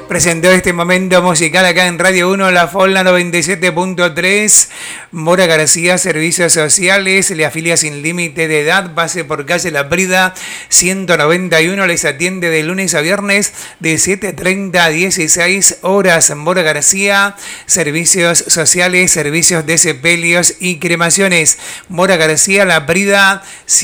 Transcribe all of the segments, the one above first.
Presentó este momento musical acá en Radio 1, La Folda 97.3. Mora García, Servicios Sociales, le afilia sin límite de edad, pase por calle La Brida 191, les atiende de lunes a viernes de 7:30 a 16 horas. Mora García, Servicios Sociales, servicios de sepelios y cremaciones. Mora García, La Brida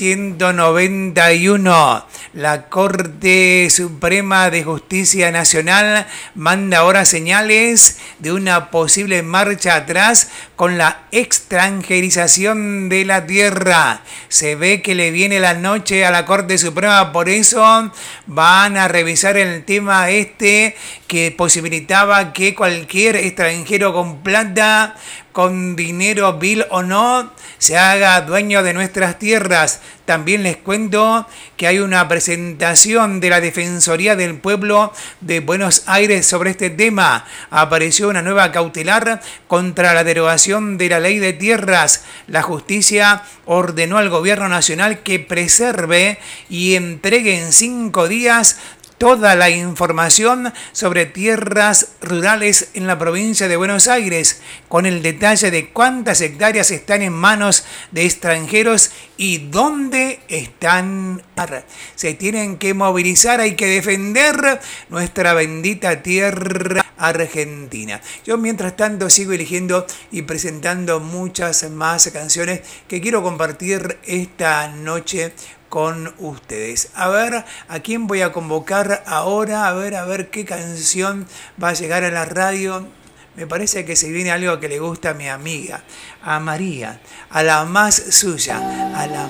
191. La Corte Suprema de Justicia Nacional manda ahora señales de una posible marcha atrás con la extranjerización de la tierra. Se ve que le viene la noche a la Corte Suprema, por eso van a revisar el tema que posibilitaba que cualquier extranjero con plata, con dinero, vil o no, se haga dueño de nuestras tierras. También les cuento que hay una presentación de la Defensoría del Pueblo de Buenos Aires sobre este tema. Apareció una nueva cautelar contra la derogación de la ley de tierras. La justicia ordenó al gobierno nacional que preserve y entregue en 5 días toda la información sobre tierras rurales en la provincia de Buenos Aires, con el detalle de cuántas hectáreas están en manos de extranjeros y dónde están. Se tienen que movilizar, hay que defender nuestra bendita tierra argentina. Yo mientras tanto sigo eligiendo y presentando muchas más canciones que quiero compartir esta noche con ustedes. A ver, ¿a quién voy a convocar ahora? A ver qué canción va a llegar a la radio. Me parece que se viene algo que le gusta a mi amiga, a María, a la más suya, a la